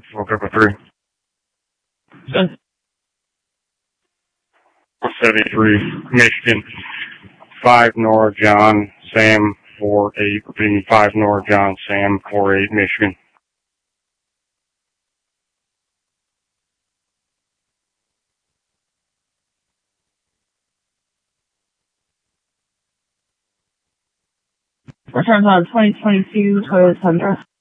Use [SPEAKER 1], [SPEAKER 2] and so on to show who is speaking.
[SPEAKER 1] Woke up at 3. 73, Michigan. 5 Nora John, Sam 48, repeating 5 Nora John, Sam 48, Michigan.
[SPEAKER 2] Returns on 2022 Toyota Tundra.